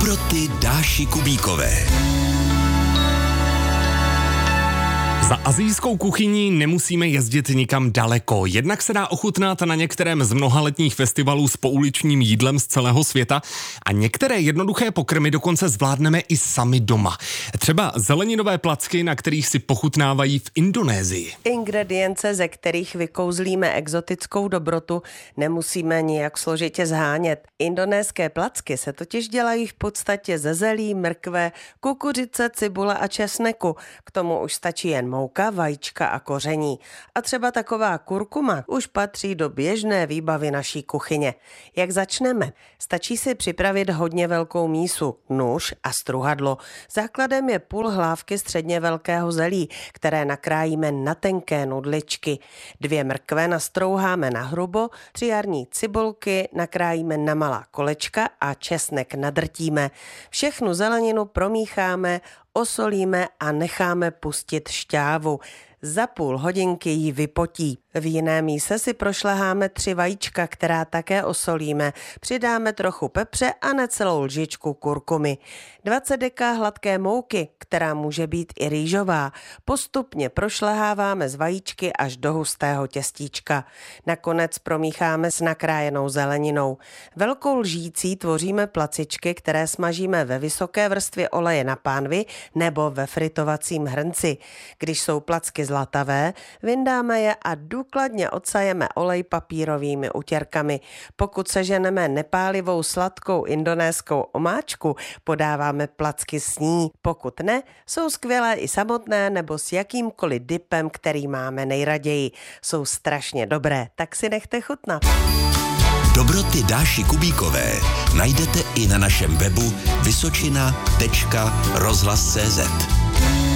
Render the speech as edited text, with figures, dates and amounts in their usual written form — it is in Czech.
Dobroty Dáši Kubíkové. Za asijskou kuchyní nemusíme jezdit nikam daleko. Jednak se dá ochutnat na některém z mnoha letních festivalů s pouličním jídlem z celého světa a některé jednoduché pokrmy dokonce zvládneme i sami doma. Třeba zeleninové placky, na kterých si pochutnávají v Indonésii. Ingredience, ze kterých vykouzlíme exotickou dobrotu, nemusíme nijak složitě zhánět. Indonéské placky se totiž dělají v podstatě ze zelí, mrkve, kukuřice, cibule a česneku. K tomu už stačí jen mouka, vajíčka a koření. A třeba taková kurkuma už patří do běžné výbavy naší kuchyně. Jak začneme? Stačí si připravit hodně velkou mísu, nůž a struhadlo. Základem je půl hlávky středně velkého zelí, které nakrájíme na tenké nudličky. 2 mrkve nastrouháme na hrubo, 3 jarní cibulky nakrájíme na malá kolečka a česnek nadrtíme. Všechnu zeleninu promícháme, osolíme a necháme pustit šťávu. Za půl hodinky ji vypotí. V jiné míse si prošleháme 3 vajíčka, která také osolíme. Přidáme trochu pepře a necelou lžičku kurkumy. 20 deka hladké mouky, která může být i rýžová. Postupně prošleháváme z vajíčky až do hustého těstíčka. Nakonec promícháme s nakrájenou zeleninou. Velkou lžící tvoříme placičky, které smažíme ve vysoké vrstvě oleje na pánvi nebo ve fritovacím hrnci. Když jsou placky zlatavé, vyndáme je a důkladně odsajeme olej papírovými utěrkami. Pokud seženeme nepálivou sladkou indonéskou omáčku, podáváme placky s ní. Pokud ne, jsou skvělé i samotné nebo s jakýmkoliv dipem, který máme nejraději. Jsou strašně dobré, tak si nechte chutnat. Dobroty Dáši Kubíkové najdete i na našem webu vysočina.rozhlas.cz.